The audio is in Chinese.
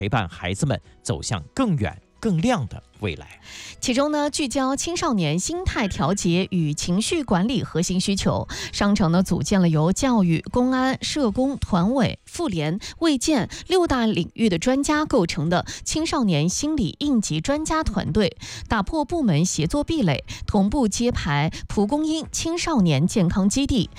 陪伴孩子们走向更远、更亮的未来。 其中呢，聚焦青少年心态调节与情绪管理核心需求，商城呢组建了由教育、公安、社工、团委、妇联、卫健6大领域的专家构成的青少年心理应急专家团队，打破部门协作壁垒，同步揭牌蒲公英青少年健康基地，